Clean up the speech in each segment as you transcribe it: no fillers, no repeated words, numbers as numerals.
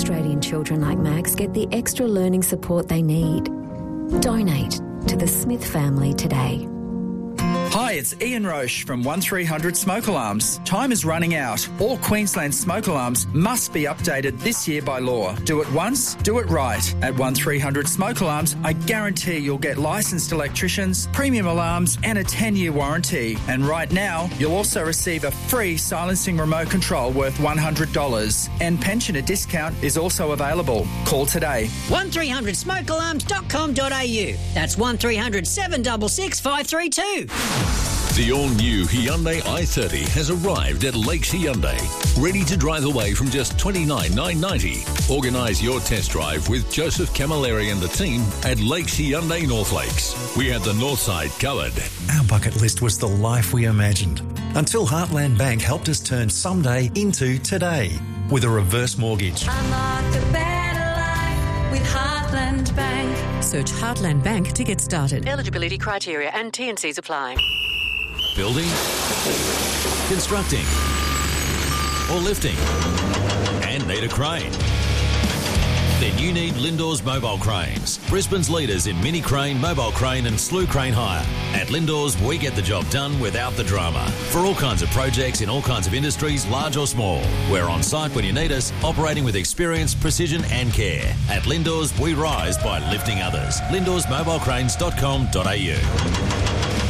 Australian children like Max get the extra learning support they need. Donate to the Smith family today. Hi, it's Ian Roche from 1300 Smoke Alarms. Time is running out. All Queensland smoke alarms must be updated this year by law. Do it once, do it right. At 1300 Smoke Alarms, I guarantee you'll get licensed electricians, premium alarms and a 10-year warranty. And right now, you'll also receive a free silencing remote control worth $100. And pensioner discount is also available. Call today. 1300smokealarms.com.au. That's 1300 766 532. The all-new Hyundai i30 has arrived at Lakes Hyundai, ready to drive away from just $29,990. Organise your test drive with Joseph Camilleri and the team at Lakes Hyundai North Lakes. We have the north side covered. Our bucket list was the life we imagined, until Heartland Bank helped us turn someday into today with a reverse mortgage. Unlock a better life with Heartland Bank. Search Heartland Bank to get started. Eligibility criteria and T&Cs apply. Building, constructing, or lifting, and need a crane? Then you need Lindor's Mobile Cranes, Brisbane's leaders in mini crane, mobile crane and slew crane hire. At Lindor's, we get the job done without the drama. For all kinds of projects in all kinds of industries, large or small. We're on site when you need us, operating with experience, precision and care. At Lindor's, we rise by lifting others. lindorsmobilecranes.com.au.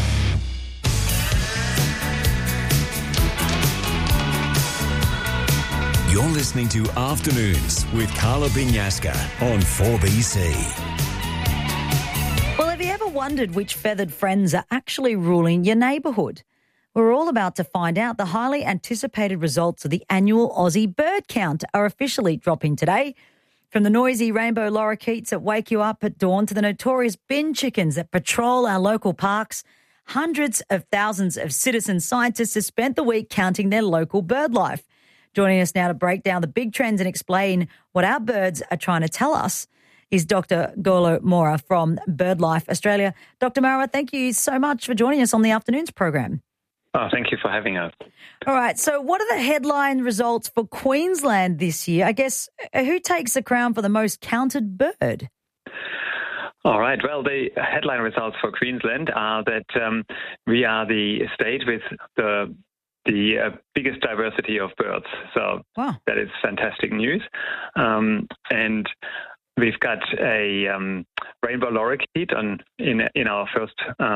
You're listening to Afternoons with Carla Binyaska on 4BC. Well, have you ever wondered which feathered friends are actually ruling your neighbourhood? We're all about to find out. The highly anticipated results of the annual Aussie bird count are officially dropping today. From the noisy rainbow lorikeets that wake you up at dawn to the notorious bin chickens that patrol our local parks, hundreds of thousands of citizen scientists have spent the week counting their local bird life. Joining us now to break down the big trends and explain what our birds are trying to tell us is Dr. Golo Mora from BirdLife Australia. Dr. Mora, thank you so much for joining us on the Afternoons program. Oh, thank you for having us. All right, so what are the headline results for Queensland this year? I guess, who takes the crown for the most counted bird? All right. Well, the headline results for Queensland are that we are the state with the biggest diversity of birds. So wow. That is fantastic news. And we've got a rainbow lorikeet in our first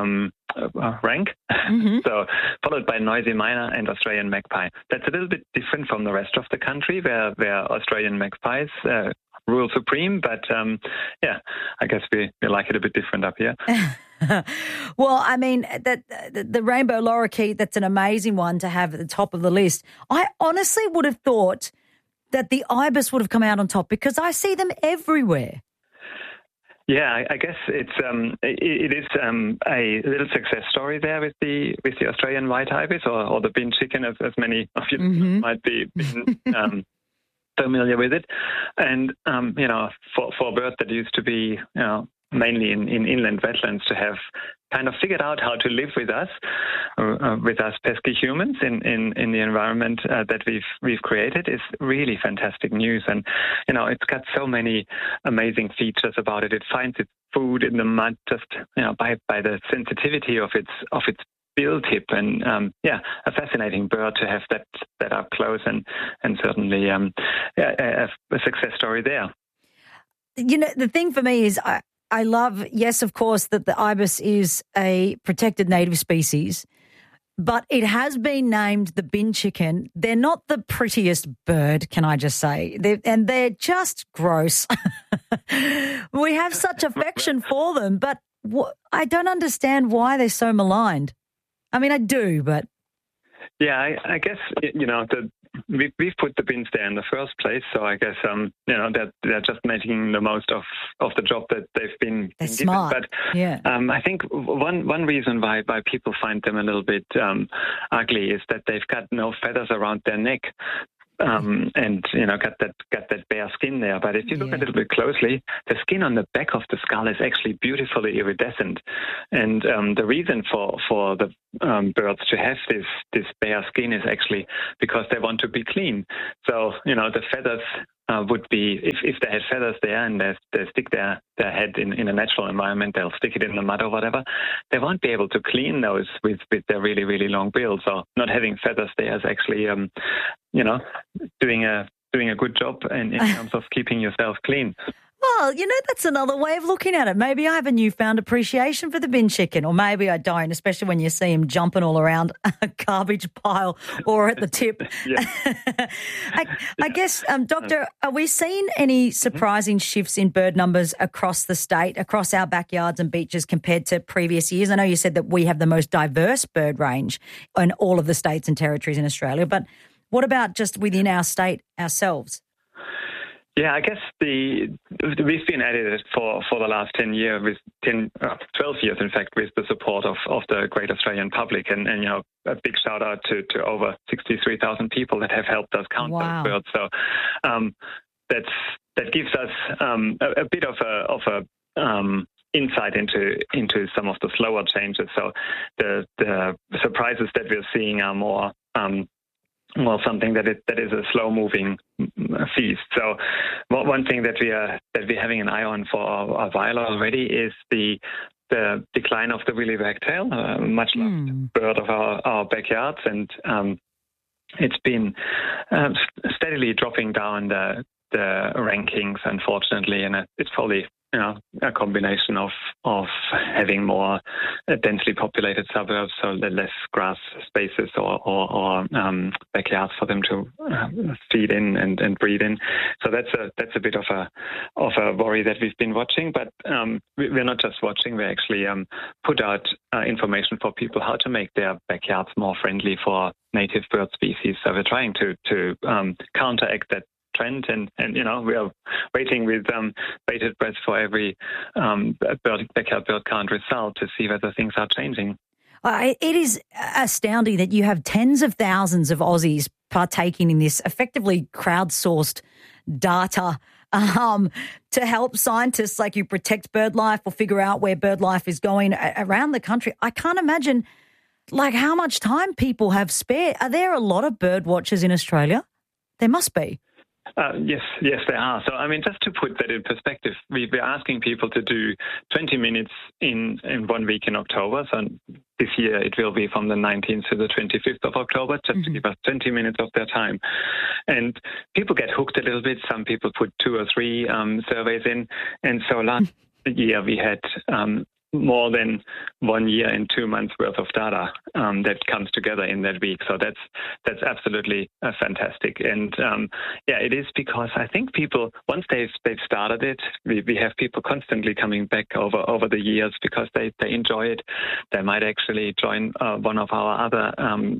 rank. Mm-hmm. So followed by noisy myna and Australian magpie. That's a little bit different from the rest of the country where Australian magpies rule supreme. But I guess we like it a bit different up here. Well, I mean, the rainbow lorikeet, that's an amazing one to have at the top of the list. I honestly would have thought that the ibis would have come out on top because I see them everywhere. Yeah, I guess it is a little success story there with the Australian white ibis or the bin chicken, as many of you might be familiar with it. And for a bird that used to be mainly in inland wetlands, to have kind of figured out how to live with us pesky humans in the environment that we've created is really fantastic news. And it's got so many amazing features about it. It finds its food in the mud just by the sensitivity of its bill tip, and a fascinating bird to have that up close, and certainly a success story there. The thing for me is I love, yes, of course, that the ibis is a protected native species, but it has been named the bin chicken. They're not the prettiest bird, can I just say? They're just gross. We have such affection for them, but I don't understand why they're so maligned. I mean, I do, but... Yeah, I guess, we've put the bins there in the first place, so I guess they're just making the most of the job that they've been given. Smart. But yeah. I think one reason why people find them a little bit ugly is that they've got no feathers around their neck. And got that bare skin there. But if you look a little bit closely, the skin on the back of the skull is actually beautifully iridescent. And the reason for the birds to have this bare skin is actually because they want to be clean. So the feathers would be if they had feathers there and they stick their head in a natural environment, they'll stick it in the mud or whatever. They won't be able to clean those with their really, really long bill. So not having feathers there is actually, doing a good job in terms of keeping yourself clean. Well, that's another way of looking at it. Maybe I have a newfound appreciation for the bin chicken, or maybe I don't, especially when you see him jumping all around a garbage pile or at the tip. I guess, Doctor, are we seeing any surprising shifts in bird numbers across the state, across our backyards and beaches compared to previous years? I know you said that we have the most diverse bird range in all of the states and territories in Australia, but what about just within our state ourselves? Yeah, I guess we've been at it for the last 12 years, in fact, with the support of the great Australian public, and a big shout out to over 63,000 people that have helped us count those birds. So that gives us a bit of a insight into some of the slower changes. So the surprises that we're seeing are more something that is a slow-moving feast. So one thing that we're having an eye on for a while already is the decline of the willy wagtail, much loved bird of our backyards, and it's been steadily dropping down the rankings, unfortunately, and it's probably a combination of having more densely populated suburbs, so less grass spaces or backyards for them to feed in and breed in. So that's a bit of a worry that we've been watching. But we're not just watching; we actually put out information for people how to make their backyards more friendly for native bird species. So we're trying to counteract that trend, and we are waiting with bated breath for every backyard bird count result to see whether things are changing. It is astounding that you have tens of thousands of Aussies partaking in this effectively crowdsourced data to help scientists like you protect bird life or figure out where bird life is going around the country. I can't imagine how much time people have spare. Are there a lot of bird watchers in Australia? There must be. Yes, there are. So, just to put that in perspective, we're asking people to do 20 minutes in 1 week in October. So this year it will be from the 19th to the 25th of October, just to give us 20 minutes of their time. And people get hooked a little bit. Some people put 2 or 3 surveys in. And so last year we had more than 1 year and 2 months worth of data that comes together in that week. So that's absolutely fantastic. And it is because I think people, once they've started it, we have people constantly coming back over the years because they enjoy it. They might actually join one of our other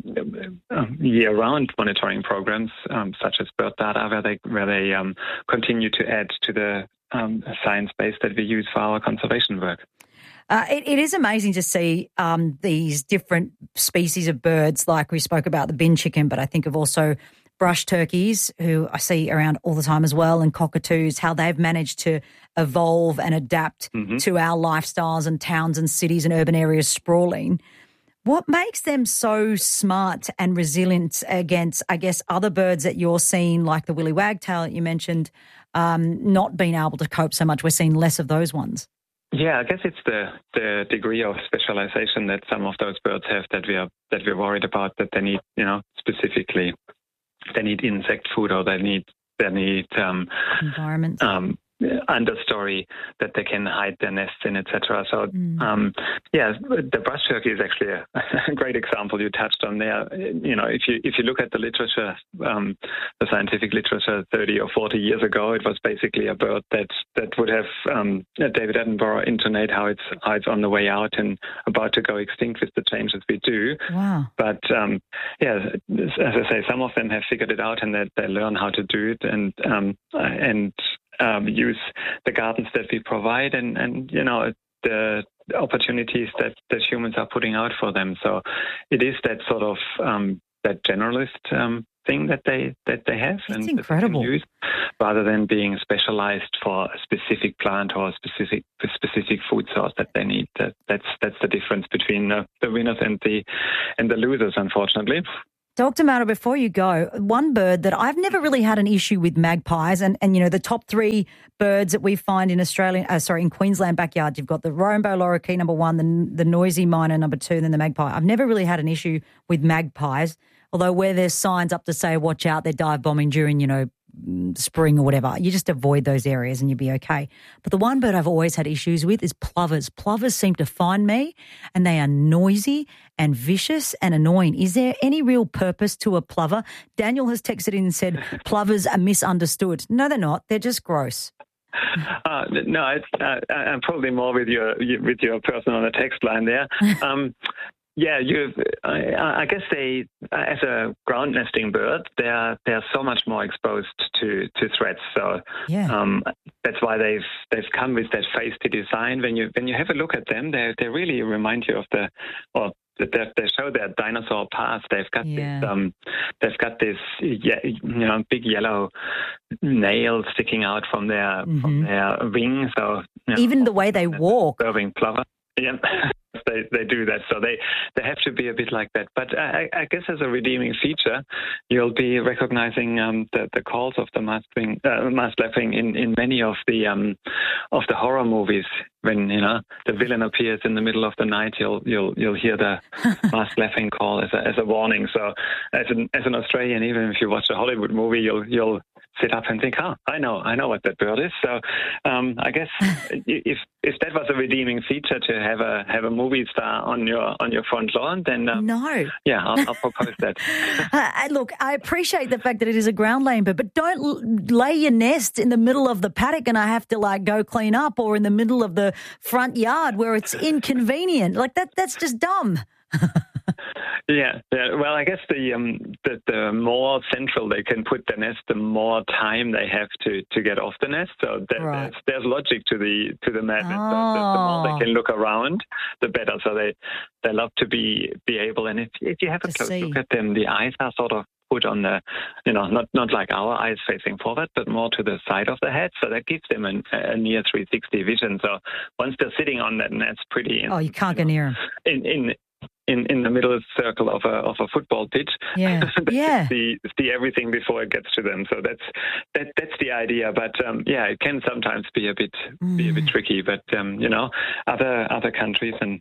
year-round monitoring programs, such as Bird Data, where they continue to add to the science base that we use for our conservation work. It is amazing to see these different species of birds, like we spoke about the bin chicken, but I think of also brush turkeys, who I see around all the time as well, and cockatoos, how they've managed to evolve and adapt to our lifestyles and towns and cities and urban areas sprawling. What makes them so smart and resilient against, I guess, other birds that you're seeing, like the willy wagtail that you mentioned, not being able to cope so much? We're seeing less of those ones. Yeah, I guess it's the degree of specialization that some of those birds have that we're worried about, that they need, specifically, they need insect food, or they need environment. Understory that they can hide their nests in, etc. So, the brush turkey is actually a great example you touched on there. If you look at the literature, the scientific literature 30 or 40 years ago, it was basically a bird that would have David Attenborough intonate how it's on the way out and about to go extinct with the changes we do. Wow. But as I say, some of them have figured it out, and they learn how to do it, and use the gardens that we provide and the opportunities that humans are putting out for them. So it is that sort of that generalist thing that they have. It's and incredible. That they can use, rather than being specialized for a specific plant or a specific food source that they need. That's the difference between the winners and the losers, unfortunately. Dr. Maurer, before you go, one bird that I've never really had an issue with magpies, and you know, the top three birds that we find in in Queensland backyards, you've got the rainbow lorikeet, number one, the noisy myna, number two, and then the magpie. I've never really had an issue with magpies, although where there's signs up to say, watch out, they're dive bombing during, you know, spring or whatever, you just avoid those areas and you'll be okay. But the one bird I've always had issues with is plovers. Plovers seem to find me and they are noisy and vicious and annoying. Is there any real purpose to a plover? Daniel has texted in and said plovers are misunderstood. No, they're not. They're just gross. No, I'm probably more with your person on the text line there. Yeah, I guess they, as a ground nesting bird, they're so much more exposed to threats. So that's why they've come with that feisty design. When you have a look at them, they really remind you of they show their dinosaur past. They've got this big yellow nail sticking out from their wings. So even the way they walk, serving plover. Yeah. They do that, so they have to be a bit like that. But I guess as a redeeming feature, you'll be recognizing the calls of the masked lapwing in many of the horror movies. When the villain appears in the middle of the night, you'll hear the masked lapwing call as a warning. So as an Australian, even if you watch a Hollywood movie, you'll sit up and think, I know what that bird is. So I guess if that was a redeeming feature to have a movie star on your front lawn, then I'll propose that. Look, I appreciate the fact that it is a ground laying bird, but don't lay your nest in the middle of the paddock and I have to go clean up, or in the middle of the front yard where it's inconvenient. That's just dumb. Yeah. Well, I guess the more central they can put the nest, the more time they have to get off the nest. So there's logic to the madness. So the more they can look around, the better. So they love to be able. And if you have a close look at them, the eyes are sort of put on the, not like our eyes facing forward, but more to the side of the head. So that gives them a near 360 vision. So once they're sitting on that net, it's pretty. You can't go near them. In the middle of a football pitch, see everything before it gets to them. So that's the idea. But it can sometimes be a bit tricky. But other countries, and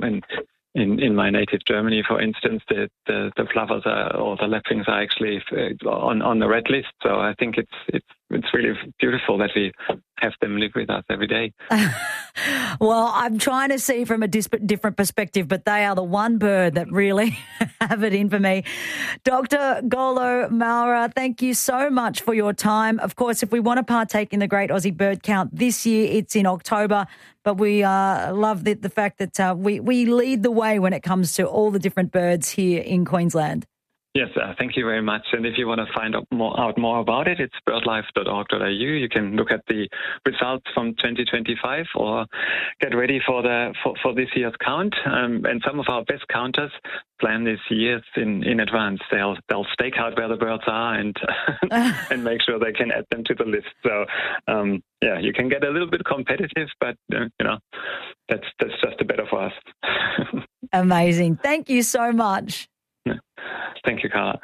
in my native Germany, for instance, the plovers or the lapwings are actually on the red list. So I think it's really beautiful that we have them live with us every day. Well, I'm trying to see from a different perspective, but they are the one bird that really have it in for me. Dr. Golo Maurer, thank you so much for your time. Of course, if we want to partake in the Great Aussie Bird Count this year, it's in October, but we love the fact that we lead the way when it comes to all the different birds here in Queensland. Yes, thank you very much. And if you want to find out more about it, it's birdlife.org.au. You can look at the results from 2025 or get ready for this year's count. And some of our best counters plan this year in advance. They'll stake out where the birds are and and make sure they can add them to the list. So you can get a little bit competitive, but that's just better for us. Amazing. Thank you so much. Thank you, Carla.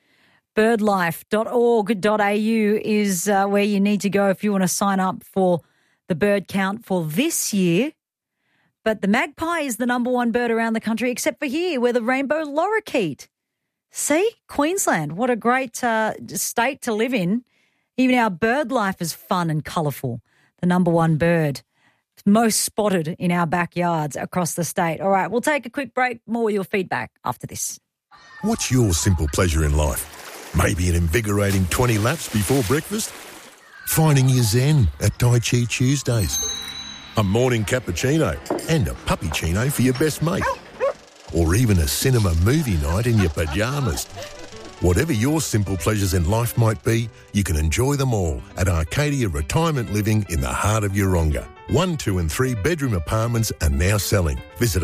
Birdlife.org.au is where you need to go if you want to sign up for the bird count for this year. But the magpie is the number one bird around the country, except for here, where the rainbow lorikeet. See? Queensland, what a great state to live in. Even our bird life is fun and colourful. The number one bird. Most spotted in our backyards across the state. All right, we'll take a quick break. More with your feedback after this. What's your simple pleasure in life? Maybe an invigorating 20 laps before breakfast? Finding your zen at Tai Chi Tuesdays? A morning cappuccino and a puppyccino for your best mate? Or even a cinema movie night in your pyjamas? Whatever your simple pleasures in life might be, you can enjoy them all at Arcadia Retirement Living in the heart of Yeronga. 1, 2 and 3 bedroom apartments are now selling. Visit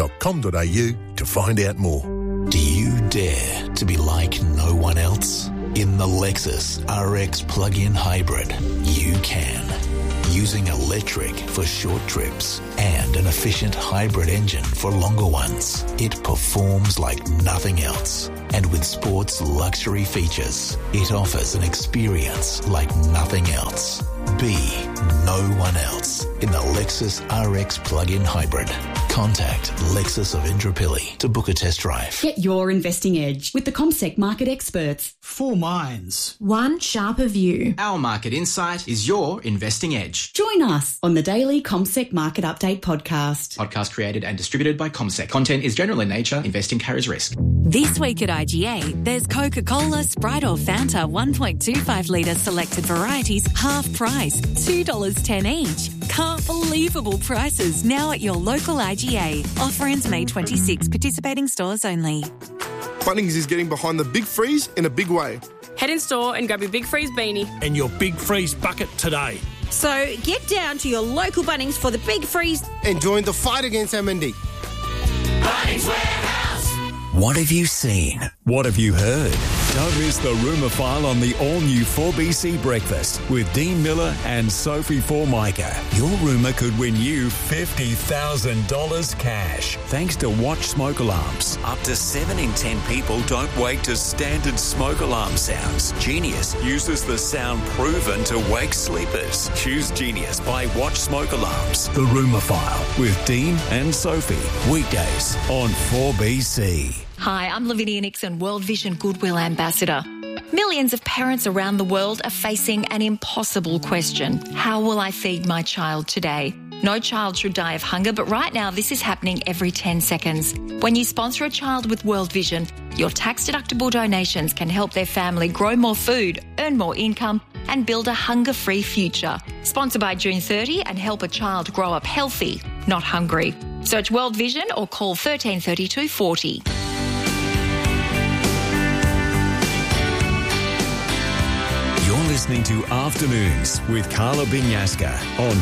arcadiaretirementliving.com.au to find out more. Do you dare to be like no one else? In the Lexus RX plug-in hybrid, you can. Using electric for short trips and an efficient hybrid engine for longer ones, it performs like nothing else. And with sports luxury features, it offers an experience like nothing else. Be no one else in the Lexus RX plug-in hybrid. Contact Lexus of Indooroopilly to book a test drive. Get your investing edge with the CommSec market experts. 4 minds. One sharper view. Our market insight is your investing edge. Join us on the daily CommSec Market Update podcast. Podcast created and distributed by CommSec. Content is general in nature. Investing carries risk. This week at IGA, there's Coca-Cola, Sprite or Fanta 1.25 litre selected varieties, half price, $2.10 each. Can't believable prices now at your local IGA. Offer ends May 26. Participating stores only. Bunnings is getting behind the Big Freeze in a big way. Head in store and grab your Big Freeze beanie. And your Big Freeze bucket today. So get down to your local Bunnings for the Big Freeze. And join the fight against MND. Bunnings Warehouse. What have you seen? What have you heard? Don't miss the Rumour File on the all-new 4BC Breakfast with Dean Miller and Sophie Formica. Your rumour could win you $50,000 cash thanks to Watch Smoke Alarms. Up to 7 in 10 people don't wake to standard smoke alarm sounds. Genius uses the sound proven to wake sleepers. Choose Genius by Watch Smoke Alarms. The Rumour File with Dean and Sophie. Weekdays on 4BC. Hi, I'm Lavinia Nixon, World Vision Goodwill Ambassador. Millions of parents around the world are facing an impossible question. How will I feed my child today? No child should die of hunger, but right now this is happening every 10 seconds. When you sponsor a child with World Vision, your tax-deductible donations can help their family grow more food, earn more income, and build a hunger-free future. Sponsor by June 30 and help a child grow up healthy, not hungry. Search World Vision or call 1332 40. You're listening to Afternoons with Carla Binyaska on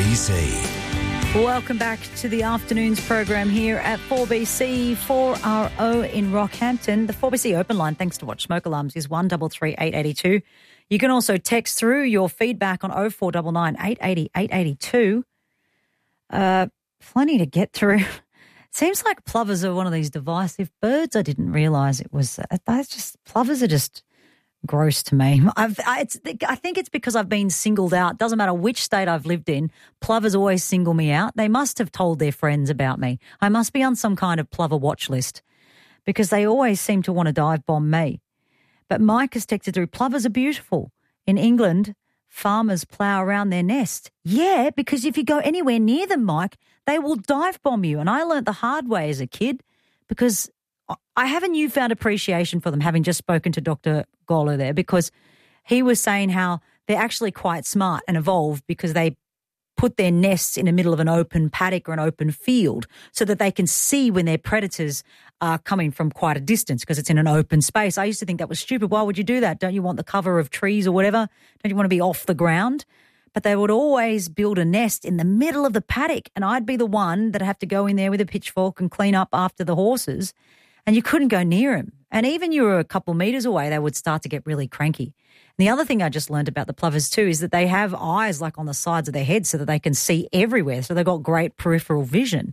4BC. Welcome back to the Afternoons program here at 4BC 4RO in Rockhampton. The 4BC open line, thanks to Watch Smoke Alarms, is 133 882. You can also text through your feedback on 0499 880 882. Plenty to get through. Seems like plovers are one of these divisive birds. I didn't realise it was. Plovers are just gross to me. I think it's because I've been singled out. Doesn't matter which state I've lived in, plovers always single me out. They must have told their friends about me. I must be on some kind of plover watch list because they always seem to want to dive bomb me. But Mike has texted through, plovers are beautiful. In England, farmers plough around their nest. Yeah, because if you go anywhere near them, Mike, they will dive bomb you. And I learnt the hard way as a kid because I have a newfound appreciation for them, having just spoken to Dr. Golo there, because he was saying how they're actually quite smart and evolved because they put their nests in the middle of an open paddock or an open field so that they can see when their predators are coming from quite a distance because it's in an open space. I used to think that was stupid. Why would you do that? Don't you want the cover of trees or whatever? Don't you want to be off the ground? But they would always build a nest in the middle of the paddock, and I'd be the one that'd have to go in there with a pitchfork and clean up after the horses. And you couldn't go near them. And even you were a couple metres away, they would start to get really cranky. And the other thing I just learned about the plovers too is that they have eyes like on the sides of their heads so that they can see everywhere. So they've got great peripheral vision.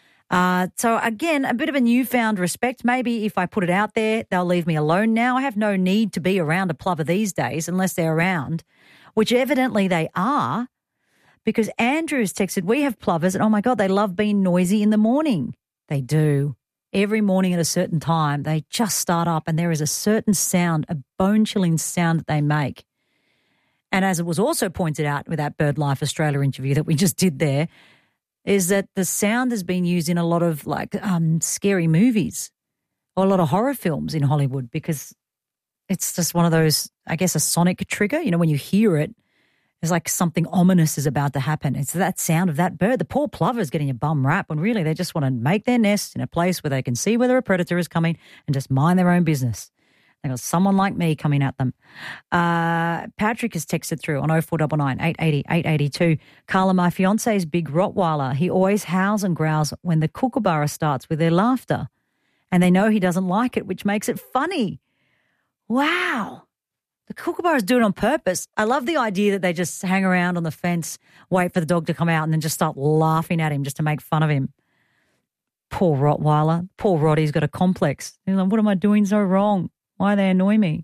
So again, a bit of a newfound respect. Maybe if I put it out there, they'll leave me alone now. I have no need to be around a plover these days unless they're around, which evidently they are, because Andrew has texted, we have plovers and oh my God, they love being noisy in the morning. They do. Every morning at a certain time, they just start up and there is a certain sound, a bone-chilling sound that they make. And as it was also pointed out with that BirdLife Australia interview that we just did there, is that the sound has been used in a lot of scary movies or a lot of horror films in Hollywood because it's just one of those, I guess, a sonic trigger. You know, when you hear it, it's like something ominous is about to happen. It's that sound of that bird. The poor plover is getting a bum rap when really they just want to make their nest in a place where they can see whether a predator is coming and just mind their own business. They've got someone like me coming at them. Patrick has texted through on 0499 880 882. Carla, my fiance's big Rottweiler. He always howls and growls when the kookaburra starts with their laughter. And they know he doesn't like it, which makes it funny. Wow. The kookaburras do it on purpose. I love the idea that they just hang around on the fence, wait for the dog to come out and then just start laughing at him just to make fun of him. Poor Rottweiler. Poor Roddy's got a complex. He's like, what am I doing so wrong? Why they annoy me?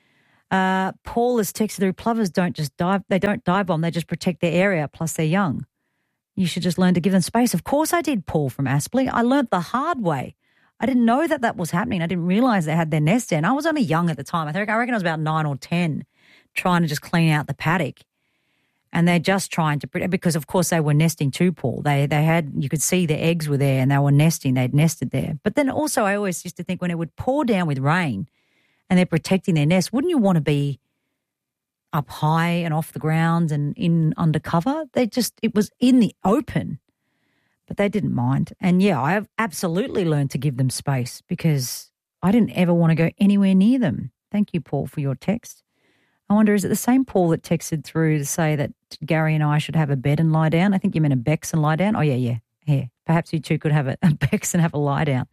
Paul has texted through, plovers don't just dive. They don't dive bomb. They just protect their area, plus they're young. You should just learn to give them space. Of course I did, Paul from Aspley. I learnt the hard way. I didn't know that was happening. I didn't realise they had their nest there. And I was only young at the time. I reckon I was about 9 or 10 trying to just clean out the paddock. And they're just trying to, because of course they were nesting too, Paul. They had, you could see the eggs were there and they were nesting. They'd nested there. But then also I always used to think when it would pour down with rain and they're protecting their nest, wouldn't you want to be up high and off the ground and in undercover? It was in the open. But they didn't mind. And, yeah, I have absolutely learned to give them space because I didn't ever want to go anywhere near them. Thank you, Paul, for your text. I wonder, is it the same Paul that texted through to say that Gary and I should have a bed and lie down? I think you meant a Bex and lie down. Oh, yeah. Perhaps you two could have a Bex and have a lie down.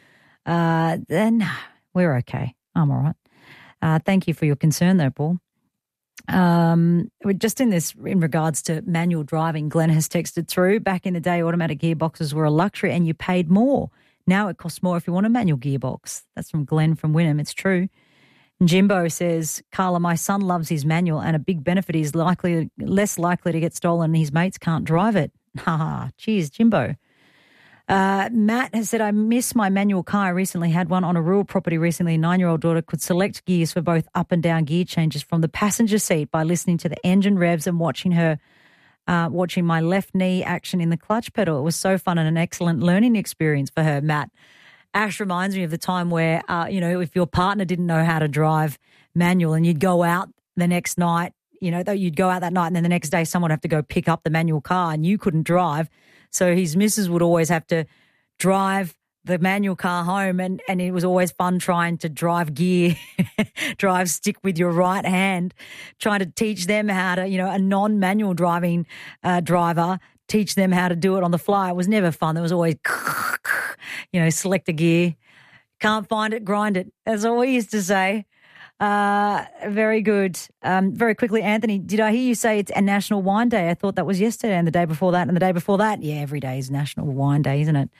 Then we're okay. I'm all right. Thank you for your concern though, Paul. We're just in regards to manual driving. Glenn has texted through. Back in the day, automatic gearboxes were a luxury and you paid more. Now it costs more if you want a manual gearbox. That's from Glenn from Wynnum. It's true. And Jimbo says, Carla, my son loves his manual and a big benefit is less likely to get stolen and his mates can't drive it. Ha! Cheers, Jimbo. Matt has said, I miss my manual car. I recently had one on a rural property recently. A 9-year-old daughter could select gears for both up and down gear changes from the passenger seat by listening to the engine revs and watching my left knee action in the clutch pedal. It was so fun and an excellent learning experience for her, Matt. Ash reminds me of the time where, if your partner didn't know how to drive manual and you'd go out the next night, you'd go out that night and then the next day someone would have to go pick up the manual car and you couldn't drive. So his missus would always have to drive the manual car home and it was always fun trying to drive gear, stick with your right hand, trying to teach them how to, a non-manual driving driver, teach them how to do it on the fly. It was never fun. There was always, select a gear. Can't find it, grind it. That's all we used to say. Very good. Very quickly, Anthony, did I hear you say it's a National Wine Day? I thought that was yesterday and the day before that and the day before that. Yeah, every day is National Wine Day, isn't it?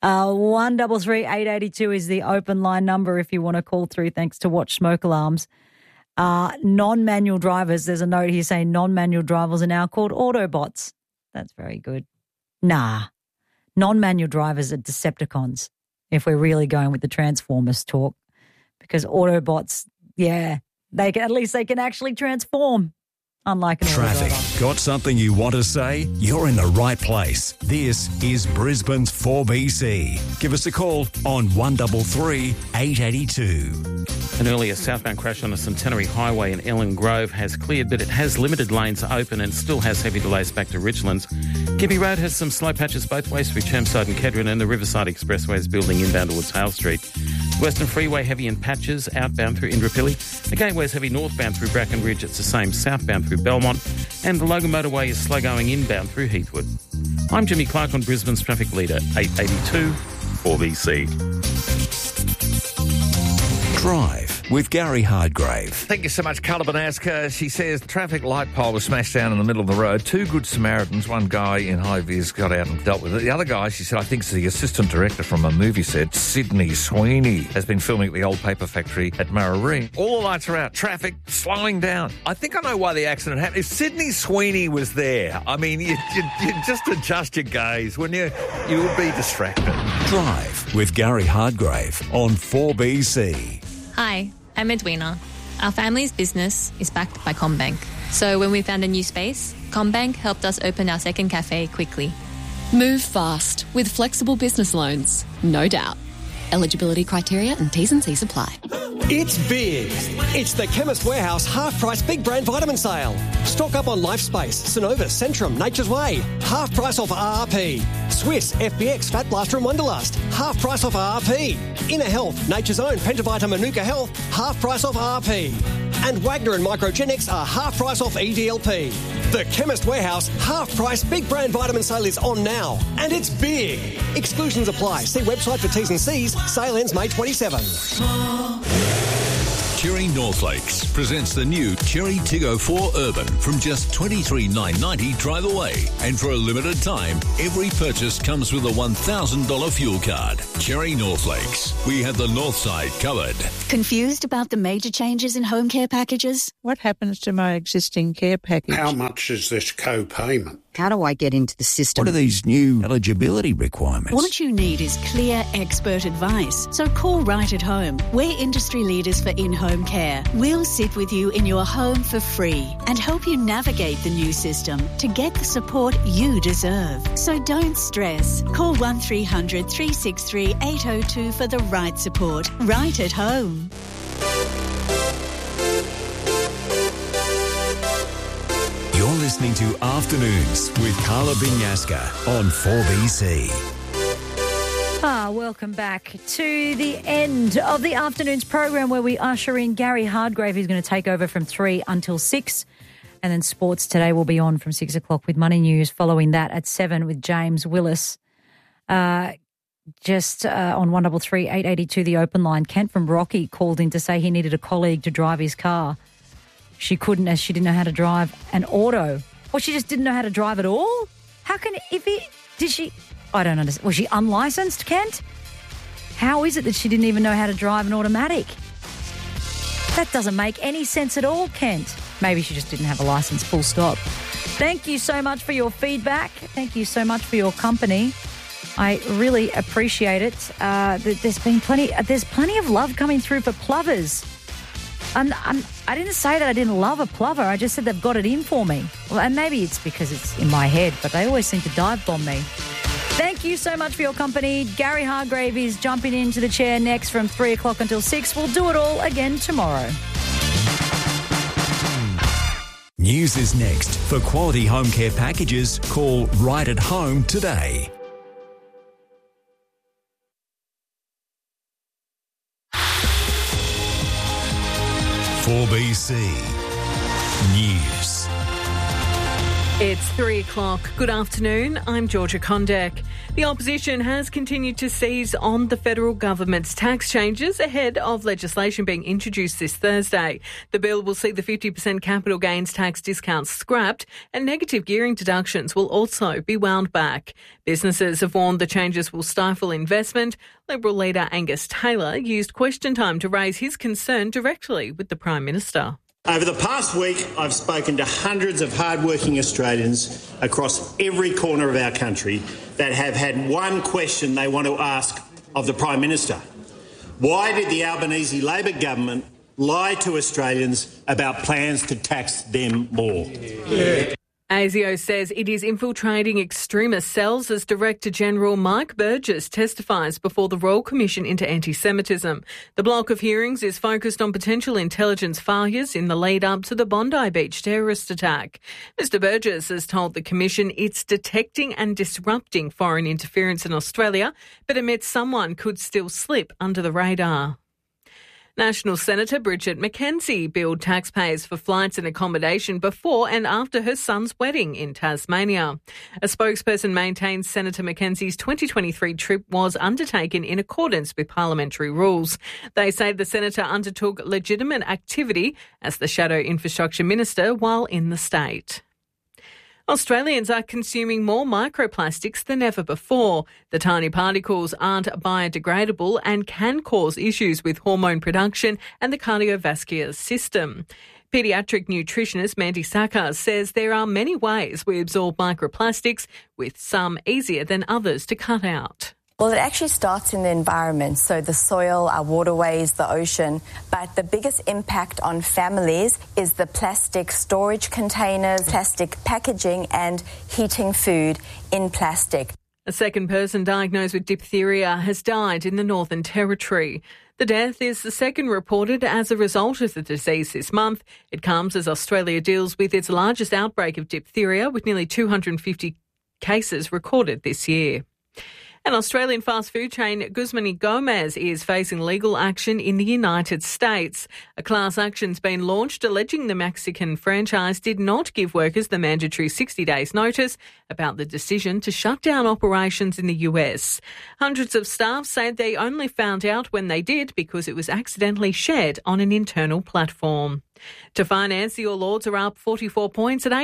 133 882 is the open line number if you want to call through. Thanks to Watch Smoke Alarms. Non-manual drivers, there's a note here saying non-manual drivers are now called Autobots. That's very good. Nah, non-manual drivers are Decepticons if we're really going with the Transformers talk because Autobots, yeah, they can actually transform, unlike an Traffic. autodriver. Got something you want to say? You're in the right place. This is Brisbane's 4BC. Give us a call on 133 882. An earlier southbound crash on the Centenary Highway in Ellen Grove has cleared, but it has limited lanes open and still has heavy delays back to Richlands. Gibby Road has some slow patches both ways through Chermside and Kedron, and the Riverside Expressway is building inbound towards Hale Street. Western Freeway heavy in patches outbound through Indooroopilly. The Gateway is heavy northbound through Brackenridge. It's the same southbound through Belmont. And the Logan Motorway is slow going inbound through Heathwood. I'm Jimmy Clark on Brisbane's Traffic Leader, 882 4BC. Drive with Gary Hardgrave. Thank you so much, Carla Banaska. She says the traffic light pole was smashed down in the middle of the road. 2 good Samaritans, one guy in high vis got out and dealt with it. The other guy, she said, I think is the assistant director from a movie set, Sydney Sweeney, has been filming at the old paper factory at Mararee. All the lights are out, traffic slowing down. I think I know why the accident happened. If Sydney Sweeney was there, I mean, you just adjust your gaze, wouldn't you? You would be distracted. Drive with Gary Hardgrave on 4BC. Hi, I'm Edwina. Our family's business is backed by CommBank. So when we found a new space, CommBank helped us open our second cafe quickly. Move fast with flexible business loans, no doubt. Eligibility criteria and T's and C's apply. It's big. It's the Chemist Warehouse half-price big brand vitamin sale. Stock up on LifeSpace, Synovus, Centrum, Nature's Way. Half price off RRP. Swiss, FBX, Fat Blaster and Wonderlust. Half price off RRP. Inner Health, Nature's Own, Pentavita Manuka Health. Half price off RRP. And Wagner and Microgenics are half price off EDLP. The Chemist Warehouse half-price big brand vitamin sale is on now. And it's big. Exclusions apply. See website for T's and C's. Sale ends May 27. Cherry Northlakes presents the new Cherry Tiggo 4 Urban from just $23,990 drive away. And for a limited time, every purchase comes with a $1,000 fuel card. Cherry Northlakes. We have the north side covered. Confused about the major changes in home care packages? What happens to my existing care package? How much is this co-payment? How do I get into the system? What are these new eligibility requirements? What you need is clear expert advice. So call Right at Home. We're industry leaders for in-home care. We'll sit with you in your home for free and help you navigate the new system to get the support you deserve. So don't stress. Call 1300 363 802 for the right support. Right at Home. You're listening to Afternoons with Carla Binyaska on 4BC. Welcome back to the end of the Afternoons program where we usher in Gary Hardgrave, who's going to take over from 3 until 6. And then Sports Today will be on from 6 o'clock with Money News, following that at 7 with James Willis. Just on 133 882, the open line, Kent from Rocky called in to say he needed a colleague to drive his car. She couldn't, as she didn't know how to drive an auto. Or she just didn't know how to drive at all? How can, I don't understand. Was she unlicensed, Kent? How is it that she didn't even know how to drive an automatic? That doesn't make any sense at all, Kent. Maybe she just didn't have a license, full stop. Thank you so much for your feedback. Thank you so much for your company. I really appreciate it. There's plenty of love coming through for plovers. I didn't say that I didn't love a plover. I just said they've got it in for me. Well, and maybe it's because it's in my head, but they always seem to dive bomb me. Thank you so much for your company. Gary Hargrave is jumping into the chair next from 3 o'clock until 6. We'll do it all again tomorrow. News is next. For quality home care packages, call Right at Home today. For BC News. It's 3 o'clock. Good afternoon. I'm Georgia Condek. The opposition has continued to seize on the federal government's tax changes ahead of legislation being introduced this Thursday. The bill will see the 50% capital gains tax discount scrapped, and negative gearing deductions will also be wound back. Businesses have warned the changes will stifle investment. Liberal leader Angus Taylor used question time to raise his concern directly with the Prime Minister. Over the past week, I've spoken to hundreds of hard-working Australians across every corner of our country that have had one question they want to ask of the Prime Minister. Why did the Albanese Labor government lie to Australians about plans to tax them more? ASIO says it is infiltrating extremist cells as Director-General Mike Burgess testifies before the Royal Commission into Anti-Semitism. The block of hearings is focused on potential intelligence failures in the lead-up to the Bondi Beach terrorist attack. Mr Burgess has told the Commission it's detecting and disrupting foreign interference in Australia, but admits someone could still slip under the radar. National Senator Bridget McKenzie billed taxpayers for flights and accommodation before and after her son's wedding in Tasmania. A spokesperson maintains Senator McKenzie's 2023 trip was undertaken in accordance with parliamentary rules. They say the senator undertook legitimate activity as the shadow infrastructure minister while in the state. Australians are consuming more microplastics than ever before. The tiny particles aren't biodegradable and can cause issues with hormone production and the cardiovascular system. Paediatric nutritionist Mandy Sakar says there are many ways we absorb microplastics, with some easier than others to cut out. Well, it actually starts in the environment, so the soil, our waterways, the ocean. But the biggest impact on families is the plastic storage containers, plastic packaging and heating food in plastic. A second person diagnosed with diphtheria has died in the Northern Territory. The death is the second reported as a result of the disease this month. It comes as Australia deals with its largest outbreak of diphtheria, with nearly 250 cases recorded this year. And Australian fast food chain Guzman y Gomez is facing legal action in the United States. A class action's been launched alleging the Mexican franchise did not give workers the mandatory 60 days notice about the decision to shut down operations in the US. Hundreds of staff say they only found out when they did because it was accidentally shared on an internal platform. To finance, the All Ords are up 44 points at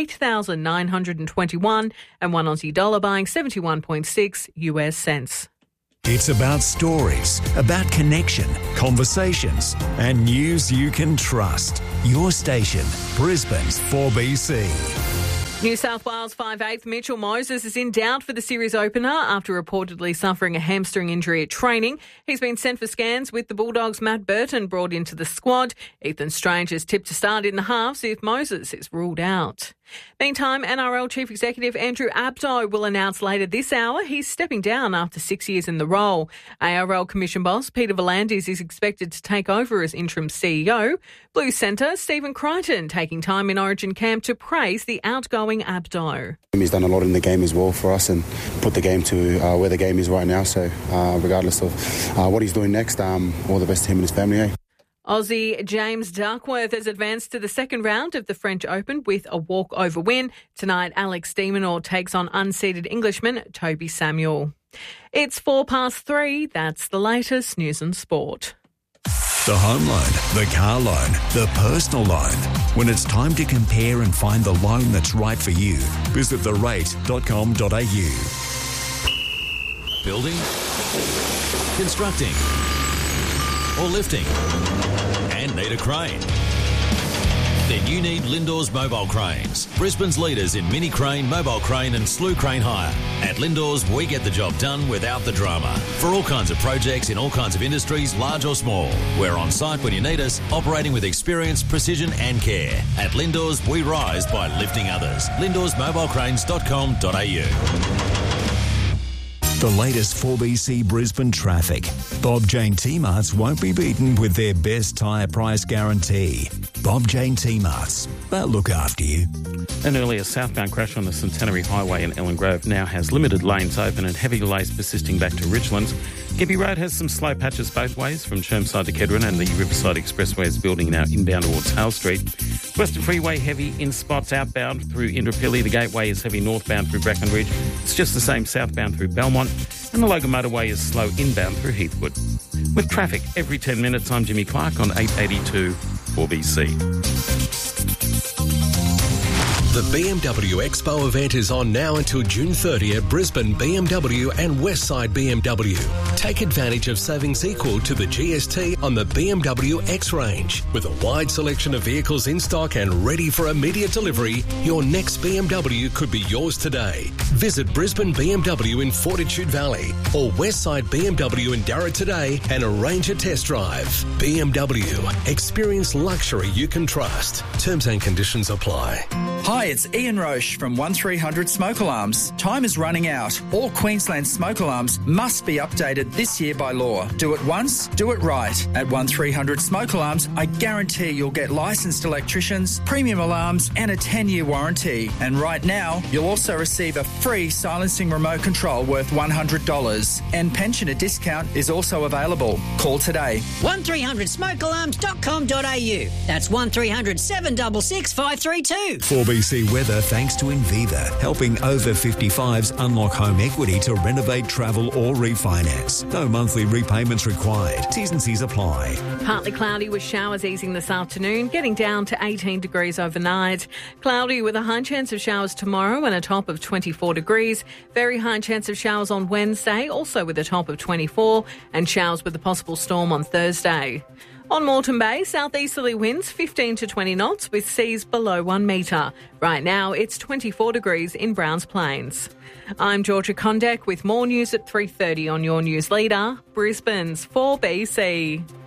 8,921 and one Aussie dollar buying 71.6 US cents. It's about stories, about connection, conversations, and news you can trust. Your station, Brisbane's 4BC. New South Wales 5'8" Mitchell Moses is in doubt for the series opener after reportedly suffering a hamstring injury at training. He's been sent for scans with the Bulldogs' Matt Burton brought into the squad. Ethan Strange is tipped to start in the halves if Moses is ruled out. Meantime, NRL Chief Executive Andrew Abdo will announce later this hour he's stepping down after 6 years in the role. ARL Commission boss Peter V'landys is expected to take over as interim CEO. Blues centre Stephen Crichton taking time in Origin camp to praise the outgoing Abdo. He's done a lot in the game as well for us and put the game to where the game is right now. So regardless of what he's doing next, all the best to him and his family. Aussie James Duckworth has advanced to the second round of the French Open with a walkover win. Tonight, Alex de Minaur takes on unseeded Englishman Toby Samuel. It's 3:04. That's the latest news and sport. The home loan, the car loan, the personal loan. When it's time to compare and find the loan that's right for you, visit therate.com.au. Building, constructing, or lifting, and need a crane? Then you need Lindors Mobile Cranes, Brisbane's leaders in mini crane, mobile crane and slew crane hire. At Lindors, we get the job done without the drama. For all kinds of projects in all kinds of industries, large or small. We're on site when you need us, operating with experience, precision and care. At Lindors, we rise by lifting others. LindorsMobileCranes.com.au. The latest 4BC Brisbane traffic. Bob Jane T-Marts won't be beaten with their best tyre price guarantee. Bob Jane T-Marts, they'll look after you. An earlier southbound crash on the Centenary Highway in Ellen Grove now has limited lanes open and heavy delays persisting back to Ridgelands. Gippy Road has some slow patches both ways from Chermside to Kedron, and the Riverside Expressway is building now inbound towards Hale Street. Western Freeway heavy in spots outbound through Indooroopilly. The Gateway is heavy northbound through Brackenridge. It's just the same southbound through Belmont. And the Logan Motorway is slow inbound through Heathwood. With traffic every 10 minutes, I'm Jimmy Clark on 882 4BC. The BMW Expo event is on now until June 30 at Brisbane BMW and Westside BMW. Take advantage of savings equal to the GST on the BMW X range. With a wide selection of vehicles in stock and ready for immediate delivery, your next BMW could be yours today. Visit Brisbane BMW in Fortitude Valley or Westside BMW in Darra today and arrange a test drive. BMW. Experience luxury you can trust. Terms and conditions apply. Hi, it's Ian Roche from 1300 Smoke Alarms. Time is running out. All Queensland smoke alarms must be updated this year by law. Do it once, do it right. At 1300 Smoke Alarms, I guarantee you'll get licensed electricians, premium alarms and a 10-year warranty. And right now, you'll also receive a free silencing remote control worth $100. And pensioner discount is also available. Call today. 1300smokealarms.com.au. That's 1300 766 532. 4BC weather thanks to Inviva, helping over 55s unlock home equity to renovate, travel or refinance. No monthly repayments required. T's and C's apply. Partly cloudy with showers easing this afternoon, getting down to 18 degrees overnight. Cloudy with a high chance of showers tomorrow and a top of 24 degrees. Very high chance of showers on Wednesday, also with a top of 24, and showers with a possible storm on Thursday. On Moreton Bay, southeasterly winds 15 to 20 knots with seas below 1 metre. Right now, it's 24 degrees in Browns Plains. I'm Georgia Condek with more news at 3:30 on your news leader, Brisbane's 4BC.